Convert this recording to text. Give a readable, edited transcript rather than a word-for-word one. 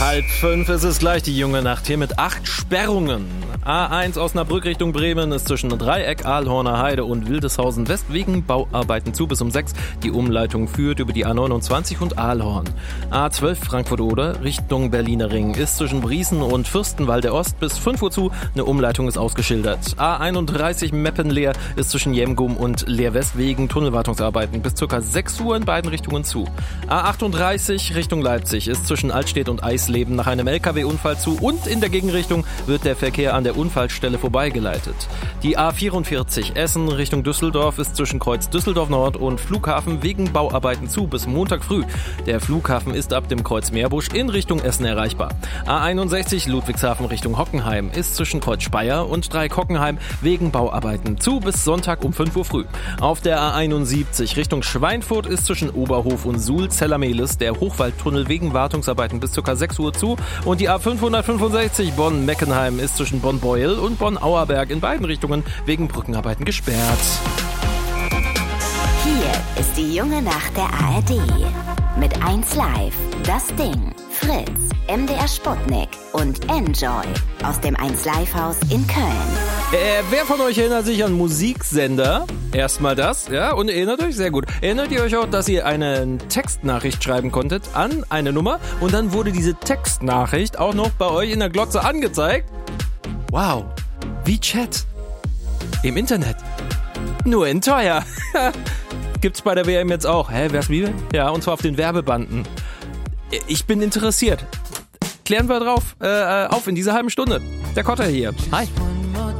4:30 ist es gleich, die junge Nacht hier mit 8 Sperrungen. A1 Osnabrück Richtung Bremen ist zwischen Dreieck, Ahlhorner Heide und Wildeshausen West wegen Bauarbeiten zu bis um 6. Die Umleitung führt über die A29 und Ahlhorn. A12 Frankfurt-Oder Richtung Berliner Ring ist zwischen Briesen und Fürstenwalde Ost bis 5 Uhr zu. Eine Umleitung ist ausgeschildert. A31 Meppen-Leer ist zwischen Jemgum und Leer West wegen Tunnelwartungsarbeiten bis ca. 6 Uhr in beiden Richtungen zu. A38 Richtung Leipzig ist zwischen Altstedt und Eisleben nach einem LKW-Unfall zu und in der Gegenrichtung wird der Verkehr an der Unfallstelle vorbeigeleitet. Die A44 Essen Richtung Düsseldorf ist zwischen Kreuz Düsseldorf Nord und Flughafen wegen Bauarbeiten zu bis Montag früh. Der Flughafen ist ab dem Kreuz Meerbusch in Richtung Essen erreichbar. A61 Ludwigshafen Richtung Hockenheim ist zwischen Kreuz Speyer und Dreieck-Hockenheim wegen Bauarbeiten zu bis Sonntag um 5 Uhr früh. Auf der A71 Richtung Schweinfurt ist zwischen Oberhof und Suhl-Zellermehlis der Hochwaldtunnel wegen Wartungsarbeiten bis ca. 6 Uhr zu und die A565 Bonn-Meckenheim ist zwischen Bonn-Beuel und Bonn-Auerberg in beiden Richtungen wegen Brückenarbeiten gesperrt. Hier ist die junge Nacht der ARD. Mit 1Live, Das Ding, Fritz, MDR Sputnik und Enjoy aus dem 1Live-Haus in Köln. Wer von euch erinnert sich an Musiksender? Erstmal das, ja, und erinnert euch, sehr gut. Erinnert ihr euch auch, dass ihr eine Textnachricht schreiben konntet an eine Nummer und dann wurde diese Textnachricht auch noch bei euch in der Glotze angezeigt? Wow, wie Chat. Im Internet. Nur in teuer. Gibt's bei der WM jetzt auch. Wär's wie? Ja, und zwar auf den Werbebanden. Ich bin interessiert. Klären wir drauf auf in dieser halben Stunde. Der Kotter hier. Hi.